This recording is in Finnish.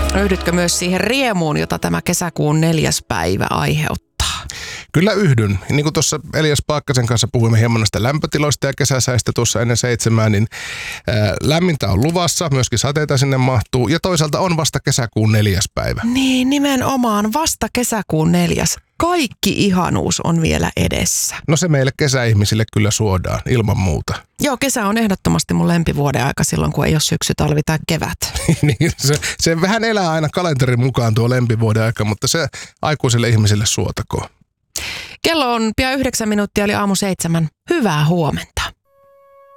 Yhdytkö myös siihen riemuun, jota tämä kesäkuun 4. päivä aiheuttaa? Kyllä yhdyn. Niin kuin tuossa Elias Paakkasen kanssa puhuimme hieman näistä lämpötiloista ja kesäsäistä tuossa ennen 7, niin lämmintä on luvassa, myöskin sateita sinne mahtuu ja toisaalta on vasta kesäkuun 4. päivä. Niin, nimenomaan vasta kesäkuun 4. Kaikki ihanuus on vielä edessä. No se meille kesäihmisille kyllä suodaan, ilman muuta. Joo, kesä on ehdottomasti mun lempivuoden aika silloin, kun ei ole syksy, talvi tai kevät. Niin, se vähän elää aina kalenterin mukaan tuo lempivuoden aika, mutta se aikuisille ihmisille suotakoon. Kello on pian 9 minuuttia, eli aamu 7. Hyvää huomenta.